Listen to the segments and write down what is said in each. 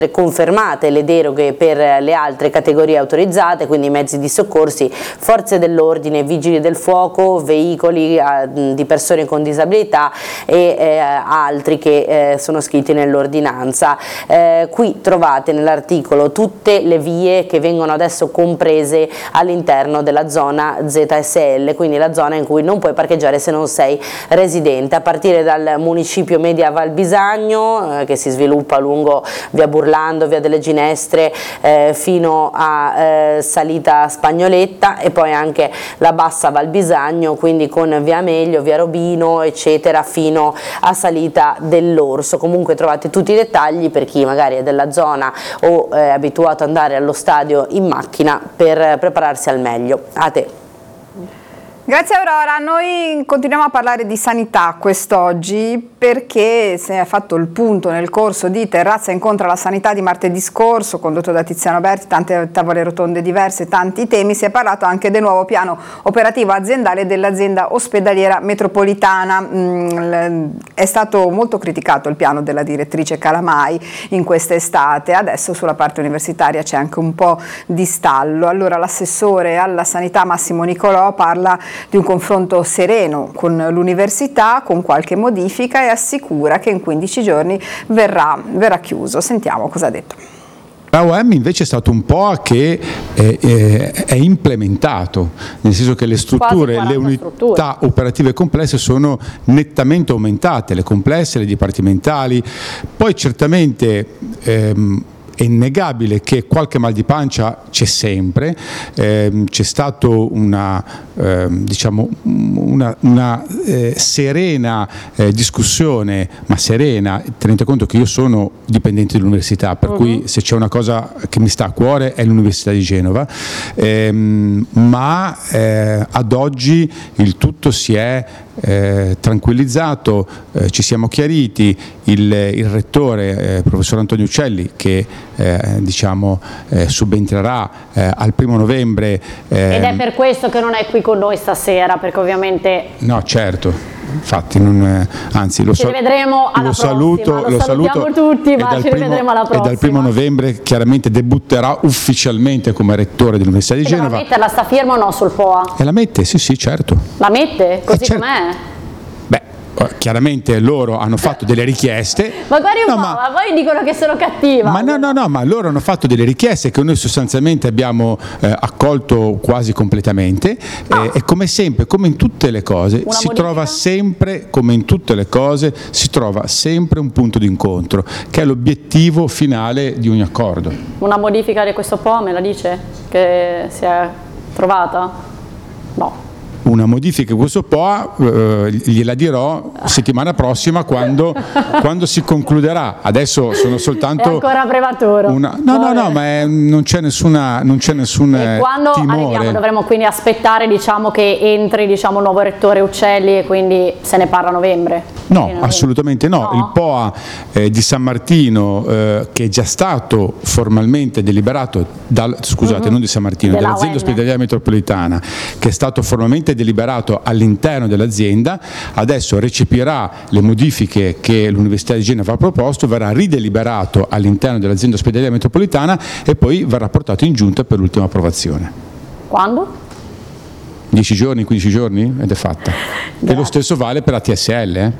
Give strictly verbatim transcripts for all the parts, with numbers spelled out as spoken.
Confermate le deroghe per le altre categorie autorizzate, quindi mezzi di soccorsi, forze dell'ordine, vigili del fuoco, veicoli eh, di persone con disabilità e eh, altri che eh, sono scritti nell'ordinanza. Eh, qui trovate nell'articolo tutte le vie che vengono adesso comprese all'interno della zona Z S L, quindi la zona in cui non puoi parcheggiare se non sei residente, a partire dal municipio Media Valbisagno eh, che si sviluppa lungo via Burlando, via delle Ginestre eh, fino a eh, Salita Spagnoletta, e poi anche la bassa Valbisagno, quindi con via Amelio, via Robino eccetera fino a Salita dell'Orso. Comunque trovate tutti i dettagli per chi magari è della zona o è abituato ad andare allo stadio in macchina per prepararsi al meglio. A te. Grazie Aurora, noi continuiamo a parlare di sanità quest'oggi perché si è fatto il punto nel corso di Terrazza incontra la sanità di martedì scorso, condotto da Tiziano Berti, tante tavole rotonde diverse, tanti temi. Si è parlato anche del nuovo piano operativo aziendale dell'azienda ospedaliera metropolitana. Mm, è stato molto criticato il piano della direttrice Calamai in quest'estate, adesso sulla parte universitaria c'è anche un po' di stallo. Allora l'assessore alla sanità Massimo Nicolò parla di un confronto sereno con l'università, con qualche modifica, e assicura che in quindici giorni verrà, verrà chiuso. Sentiamo cosa ha detto. L'A O M invece è stato un po' a che è, è, è implementato, nel senso che le strutture, le unità strutture. operative complesse sono nettamente aumentate, le complesse, le dipartimentali. Poi certamente ehm, è innegabile che qualche mal di pancia c'è sempre, eh, c'è stato una, eh, diciamo, una, una eh, serena eh, discussione, ma serena, tenete conto che io sono dipendente dell'università, per uh-huh. cui se c'è una cosa che mi sta a cuore è l'Università di Genova, ehm, ma eh, ad oggi il tutto si è Eh, tranquillizzato, eh, ci siamo chiariti, il, il rettore eh, professor Antonio Uccelli che eh, diciamo eh, subentrerà eh, al primo novembre eh, ed è per questo che non è qui con noi stasera, perché ovviamente no certo infatti non, eh, anzi lo, ci rivedremo alla lo prossima, saluto, lo, lo salutiamo saluto tutti, ma ci primo, rivedremo alla prossima. E dal primo novembre chiaramente debutterà ufficialmente come rettore dell'Università di e Genova. La mette la sta firma o no sul P O A? E la mette, sì sì certo. La mette? Così eh, certo. com'è? Beh, chiaramente loro hanno fatto delle richieste. Ma guardi un no, po', ma, ma poi dicono che sono cattiva. Ma no, no, no, ma loro hanno fatto delle richieste che noi sostanzialmente abbiamo eh, accolto quasi completamente oh. eh, e come sempre, come in tutte le cose, Una si modifica? trova sempre, come in tutte le cose, si trova sempre un punto d'incontro, che è l'obiettivo finale di ogni accordo. Una modifica di questo P O A me la dice? Che si è trovata? No. Una modifica questo P O A eh, gliela dirò settimana prossima quando, quando si concluderà. Adesso sono soltanto è ancora prematuro. Una, no, no, no, ma è, non c'è nessuna, non c'è nessun e quando timore. Arriviamo, dovremo quindi aspettare, diciamo, che entri, diciamo, il nuovo rettore Uccelli e quindi se ne parla a novembre? No, assolutamente no. no. Il P O A eh, di San Martino, eh, che è già stato formalmente deliberato, dal, scusate, uh-huh. non di San Martino, dell'azienda ospedaliera metropolitana, che è stato formalmente deliberato all'interno dell'azienda, adesso recepirà le modifiche che l'Università di Genova ha proposto, verrà rideliberato all'interno dell'azienda ospedaliera metropolitana e poi verrà portato in giunta per l'ultima approvazione. Quando? dieci giorni, quindici giorni ed è fatta. Grazie. E lo stesso vale per A T S L. Eh?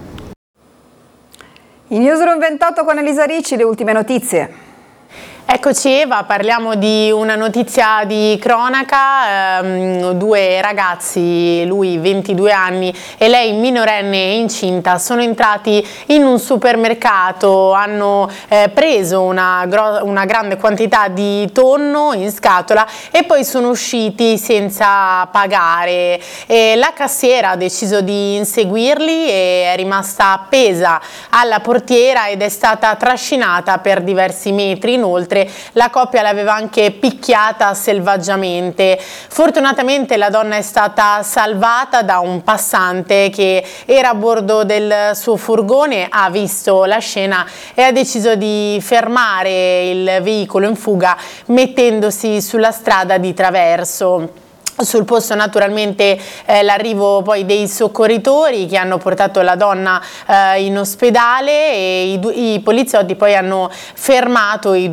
In Newsroom ventotto con Elisa Ricci, le ultime notizie. Eccoci Eva, parliamo di una notizia di cronaca, ehm, due ragazzi, lui ventidue anni e lei minorenne e incinta, sono entrati in un supermercato, hanno eh, preso una, una grande quantità di tonno in scatola e poi sono usciti senza pagare. E la cassiera ha deciso di inseguirli e è rimasta appesa alla portiera ed è stata trascinata per diversi metri. Inoltre la coppia l'aveva anche picchiata selvaggiamente. Fortunatamente la donna è stata salvata da un passante che era a bordo del suo furgone, ha visto la scena e ha deciso di fermare il veicolo in fuga mettendosi sulla strada di traverso. Sul posto naturalmente eh, l'arrivo poi dei soccorritori che hanno portato la donna eh, in ospedale e i, i poliziotti poi hanno fermato i